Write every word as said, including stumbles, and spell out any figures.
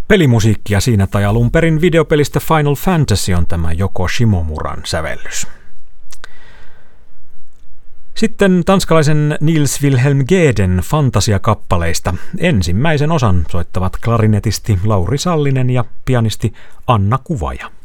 pelimusiikkia siinä, tai alun perin videopelistä Final Fantasy on tämä Yoko Shimomuran sävellys. Sitten tanskalaisen Niels Wilhelm Geden fantasiakappaleista ensimmäisen osan soittavat klarinetisti Lauri Sallinen ja pianisti Anna Kuvaja.